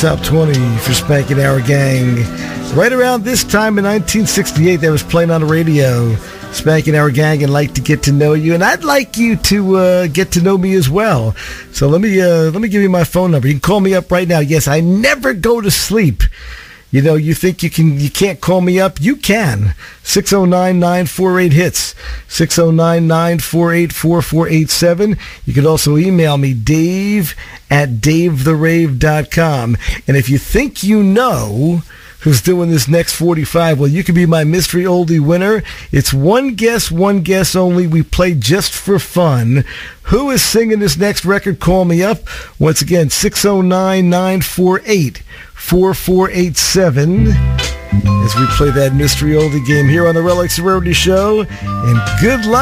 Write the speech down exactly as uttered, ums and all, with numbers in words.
top twenty for Spanking Our Gang. Right around this time in nineteen sixty-eight, that was playing on the radio. Spanking Our Gang and Like to Get to Know You. And I'd like you to uh, get to know me as well. So let me uh, let me give you my phone number. You can call me up right now. Yes, I never go to sleep. You know, you think you can, you can't call me up? You can. six oh nine, nine four eight, HITS. six oh nine, nine four eight, four four eight seven. You can also email me, Dave at dave the rave dot com. And if you think you know who's doing this next forty-five, well, you could be my mystery oldie winner. It's one guess, one guess only. We play just for fun. Who is singing this next record? Call me up. Once again, six oh nine, nine four eight, four four eight seven. As we play that mystery oldie game here on the Relics Rarity Show. And good luck.